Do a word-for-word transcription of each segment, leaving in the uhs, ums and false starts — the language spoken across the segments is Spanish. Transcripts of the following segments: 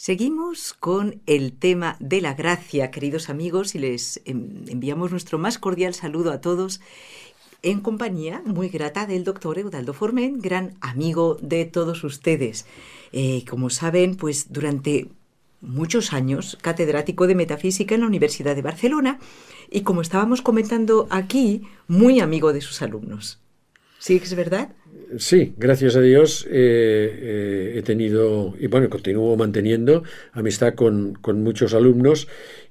Seguimos con el tema de la gracia, queridos amigos, y les enviamos nuestro más cordial saludo a todos en compañía muy grata del doctor Eudaldo Forment, gran amigo de todos ustedes. Eh, como saben, pues durante muchos años, catedrático de metafísica en la Universidad de Barcelona y, como estábamos comentando aquí, muy amigo de sus alumnos. ¿Sí es verdad? Sí, gracias a Dios eh, eh, he tenido, y bueno, continúo manteniendo amistad con, con muchos alumnos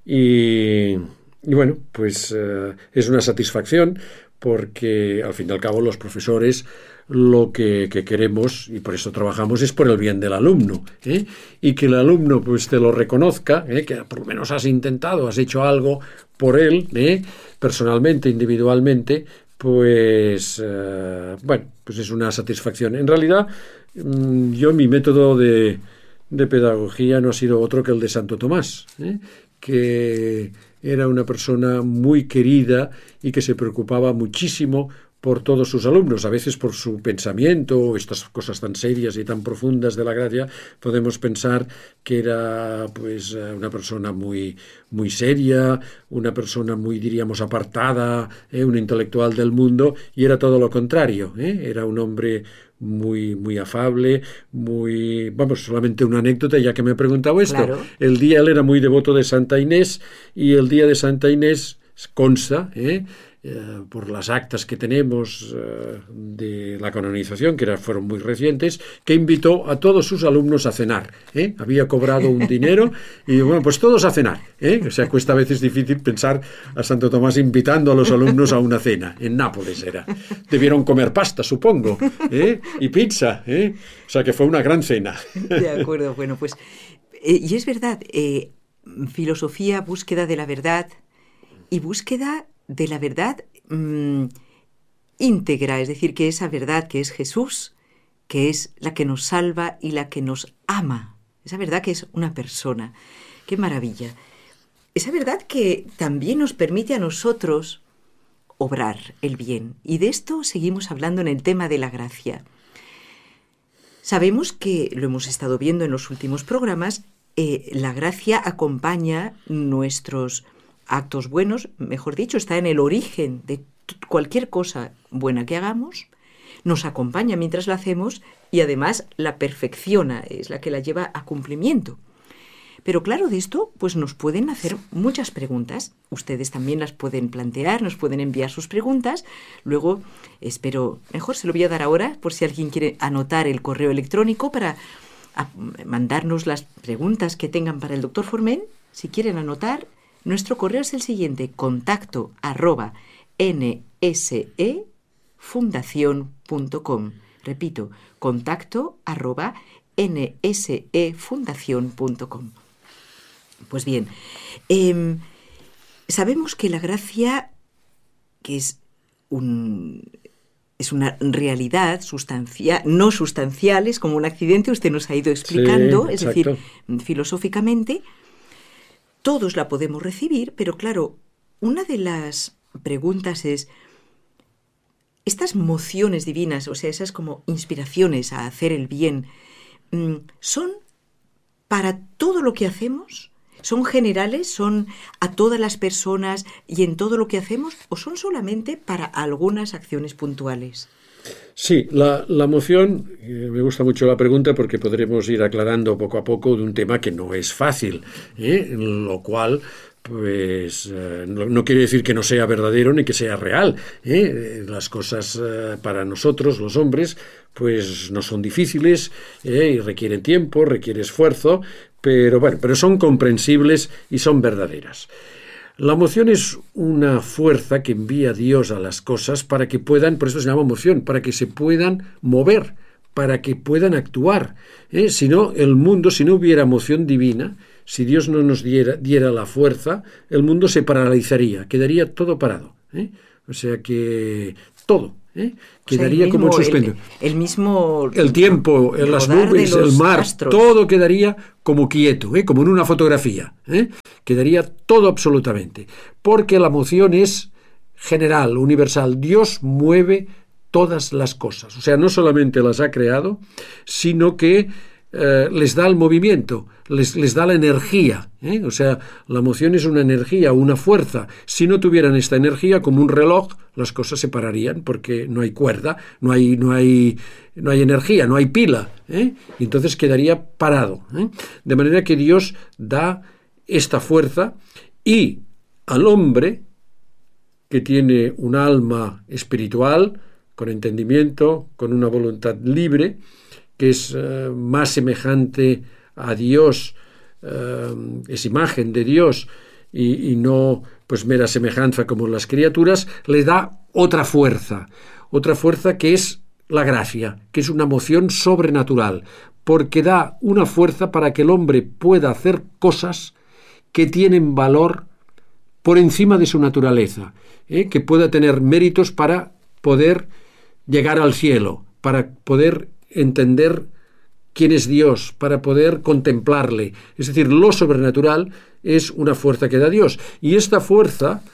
y, y bueno, pues eh, es una satisfacción porque al fin y al cabo los profesores lo que, que queremos, y por eso trabajamos, es por el bien del alumno, ¿eh? Y que el alumno pues te lo reconozca, ¿eh? Que por lo menos has intentado, has hecho algo por él, ¿eh? Personalmente, individualmente, pues uh, bueno, pues es una satisfacción. En realidad, mmm, yo mi método de, de pedagogía no ha sido otro que el de Santo Tomás, ¿eh? Que era una persona muy querida y que se preocupaba muchísimo por todos sus alumnos. A veces por su pensamiento, estas cosas tan serias y tan profundas de la gracia, podemos pensar que era pues una persona muy, muy seria, una persona muy, diríamos, apartada, ¿eh? Un intelectual del mundo, y era todo lo contrario, ¿eh? Era un hombre muy, muy afable, muy... Vamos, solamente una anécdota, ya que me he preguntado esto. Claro. El día, él era muy devoto de Santa Inés, y el día de Santa Inés consta, ¿eh? Eh, por las actas que tenemos eh, de la canonización, que era, fueron muy recientes, que invitó a todos sus alumnos a cenar, ¿eh? Había cobrado un dinero y bueno, pues todos a cenar, ¿eh? O sea, cuesta a veces difícil pensar a Santo Tomás invitando a los alumnos a una cena. En Nápoles era. Debieron comer pasta, supongo, ¿eh? Y pizza, ¿eh? O sea, que fue una gran cena. De acuerdo, bueno, pues eh, y es verdad, eh, filosofía, búsqueda de la verdad y búsqueda de la verdad mmm, íntegra, es decir, que esa verdad que es Jesús, que es la que nos salva y la que nos ama, esa verdad que es una persona. ¡Qué maravilla! Esa verdad que también nos permite a nosotros obrar el bien. Y de esto seguimos hablando en el tema de la gracia. Sabemos que, lo hemos estado viendo en los últimos programas, eh, la gracia acompaña nuestros actos buenos, mejor dicho, está en el origen de t- cualquier cosa buena que hagamos, nos acompaña mientras la hacemos y además la perfecciona, es la que la lleva a cumplimiento. Pero claro, de esto pues nos pueden hacer muchas preguntas, ustedes también las pueden plantear, nos pueden enviar sus preguntas, luego espero, mejor se lo voy a dar ahora por si alguien quiere anotar el correo electrónico para a, mandarnos las preguntas que tengan para el doctor Forment. Si quieren anotar, nuestro correo es el siguiente: contacto arroba nsefundación punto com. Repito, contacto arroba nsefundación punto com. Pues bien, eh, sabemos que la gracia, que es un es una realidad sustancia, no sustancial, es como un accidente, usted nos ha ido explicando, Sí, es decir, filosóficamente, todos la podemos recibir, pero claro, una de las preguntas es, estas mociones divinas, o sea, esas como inspiraciones a hacer el bien, ¿son para todo lo que hacemos? ¿Son generales? ¿Son a todas las personas y en todo lo que hacemos? ¿O son solamente para algunas acciones puntuales? Sí, la, la moción, eh, me gusta mucho la pregunta porque podremos ir aclarando poco a poco de un tema que no es fácil, ¿eh? Lo cual, pues, eh, no, no quiere decir que no sea verdadero ni que sea real, ¿eh? Las cosas eh, para nosotros, los hombres, pues no son difíciles, ¿eh? Y requieren tiempo, requiere esfuerzo, pero bueno, pero son comprensibles y son verdaderas. La moción es una fuerza que envía Dios a las cosas para que puedan, por eso se llama moción, para que se puedan mover, para que puedan actuar. ¿eh? Si no, el mundo, si no hubiera moción divina, si Dios no nos diera, diera la fuerza, el mundo se paralizaría, quedaría todo parado. ¿eh? O sea que todo. ¿Eh? Quedaría o sea, mismo, como en suspenso. El, el mismo... El tiempo, las nubes, el mar, astros. Todo quedaría como quieto, ¿eh? Como en una fotografía. ¿eh? Quedaría todo absolutamente. Porque la moción es general, universal. Dios mueve todas las cosas. O sea, no solamente las ha creado, sino que eh, les da el movimiento, les, les da la energía, ¿eh? O sea, la emoción es una energía, una fuerza. Si no tuvieran esta energía, como un reloj, las cosas se pararían porque no hay cuerda, no hay, no hay, no hay energía, no hay pila, ¿eh? Y entonces quedaría parado, ¿eh? De manera que Dios da esta fuerza y al hombre que tiene un alma espiritual, con entendimiento, con una voluntad libre, que es uh, más semejante a Dios, uh, es imagen de Dios y, y no pues mera semejanza como las criaturas, le da otra fuerza, otra fuerza que es la gracia, que es una emoción sobrenatural, porque da una fuerza para que el hombre pueda hacer cosas que tienen valor por encima de su naturaleza, ¿eh? Que pueda tener méritos para poder llegar al cielo, para poder entender quién es Dios, para poder contemplarle. Es decir, lo sobrenatural es una fuerza que da Dios. Y esta fuerza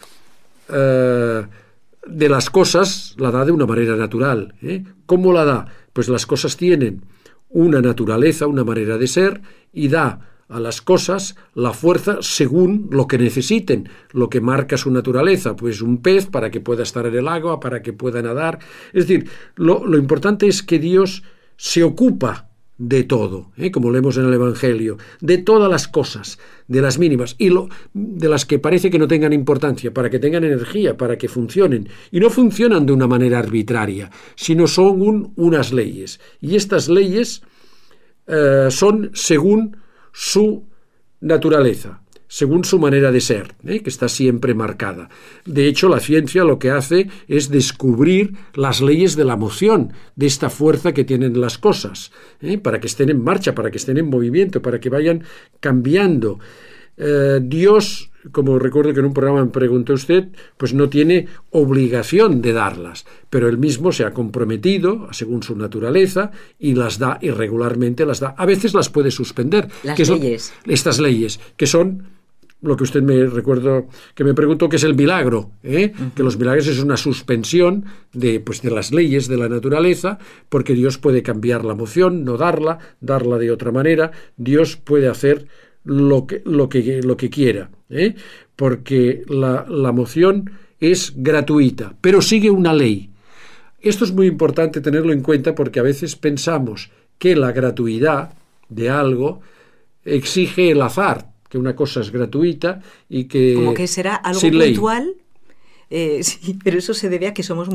eh, de las cosas la da de una manera natural, ¿eh? ¿Cómo la da? Pues las cosas tienen una naturaleza, una manera de ser, y da a las cosas la fuerza según lo que necesiten, lo que marca su naturaleza, pues un pez para que pueda estar en el agua, para que pueda nadar. Es decir, lo, lo importante es que Dios se ocupa de todo, ¿eh? Como leemos en el Evangelio, de todas las cosas, de las mínimas, y lo, de las que parece que no tengan importancia, para que tengan energía, para que funcionen, y no funcionan de una manera arbitraria, sino son un, unas leyes, y estas leyes eh, son según su naturaleza, según su manera de ser, ¿eh? Que está siempre marcada. De hecho, la ciencia lo que hace es descubrir las leyes de la moción, de esta fuerza que tienen las cosas, ¿eh? Para que estén en marcha, para que estén en movimiento, para que vayan cambiando. Eh, Dios, como recuerdo que en un programa me preguntó usted, pues no tiene obligación de darlas, pero él mismo se ha comprometido según su naturaleza y las da irregularmente, las da. A veces las puede suspender. Las que son leyes. Estas leyes, que son lo que usted me recuerdo que me preguntó, que es el milagro, ¿eh? Uh-huh. Que los milagros es una suspensión de, pues, de las leyes de la naturaleza, porque Dios puede cambiar la moción, no darla, darla de otra manera. Dios puede hacer lo que, lo que, lo que quiera, ¿eh? Porque la, la moción es gratuita, pero sigue una ley. Esto es muy importante tenerlo en cuenta, porque a veces pensamos que la gratuidad de algo exige el azar, que una cosa es gratuita y que... Como que será algo puntual, eh, sí, pero eso se debe a que somos